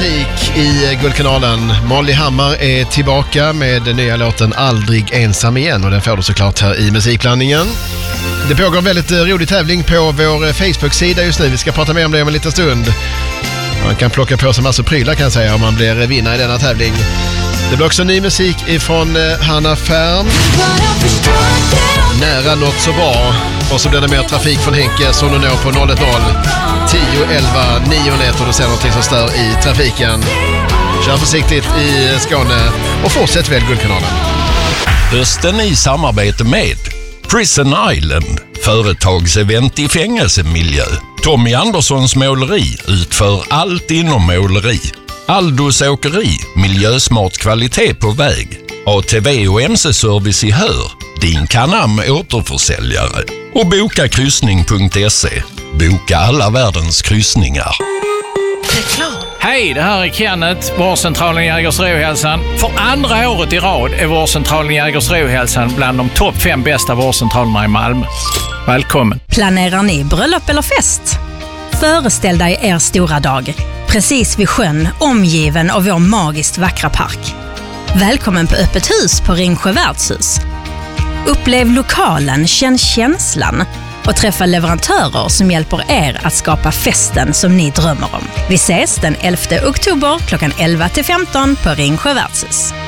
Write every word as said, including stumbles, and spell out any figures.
musik i Guldkanalen. Molly Hammar är tillbaka med den nya låten Aldrig ensam igen, och den får du såklart här i musikblandningen. Det pågår en väldigt rolig tävling på vår Facebook-sida just nu. Vi ska prata mer om det om en liten stund. Man kan plocka på sig massor prylar, kan jag säga, om man blir vinnare i denna tävling. Det blir också ny musik ifrån Hanna Färm. Nära något så bra. Och så blir det mer trafik från Henke som du når på noll ett noll tio elva nio ett, och du ser någonting som stör i trafiken. Kör försiktigt i Skåne och fortsätt väl Guldkanalen. Hösten i samarbete med Prison Island, företagsevent i fängelsemiljö. Tommy Anderssons måleri utför allt inom måleri. Aldos åkeri, miljösmart kvalitet på väg. A T V och M C-service i Hör, din Canam återförsäljare. Och boka kryssning punkt se. Boka alla världens kryssningar. Hej, det här är Kenneth, vårdcentralen Jägersro-Hälsan. För andra året i rad är vårdcentralen Jägersro-Hälsan bland de topp fem bästa vårdcentralerna i Malmö. Välkommen. Planerar ni bröllop eller fest? Föreställ dig er stora dag, precis vid sjön, omgiven av vår magiskt vackra park. Välkommen på öppet hus på Ringsjö värdshus. Upplev lokalen, känn känslan och träffa leverantörer som hjälper er att skapa festen som ni drömmer om. Vi ses den elfte oktober klockan elva till femton på Ringsjö värdshus.